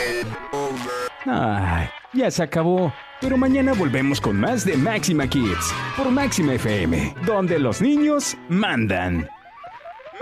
Ay, ya se acabó. Pero mañana volvemos con más de Máxima Kids por Máxima FM, donde los niños mandan.